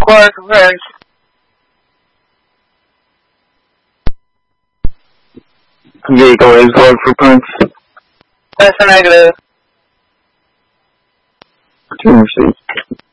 Clark Rex. Vehicle is log for punch. That's a negative. Two receipts.